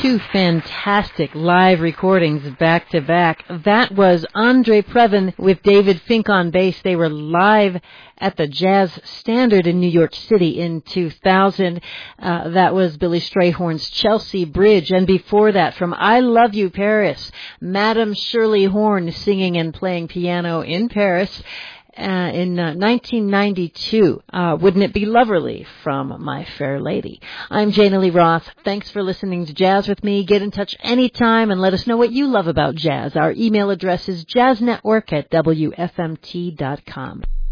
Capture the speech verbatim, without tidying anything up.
Two fantastic live recordings back to back. That was Andre Previn with David Fink on bass. They were live at the Jazz Standard in New York City in two thousand. Uh, that was Billy Strayhorn's Chelsea Bridge. And before that, from I Love You Paris, Madame Shirley Horn singing and playing piano in Paris. Uh, in uh, nineteen ninety-two, uh, Wouldn't It Be Loverly from My Fair Lady. I'm Jana Lee Roth. Thanks for listening to Jazz with me. Get in touch anytime and let us know what you love about jazz. Our email address is jazznetwork at w f m t dot com.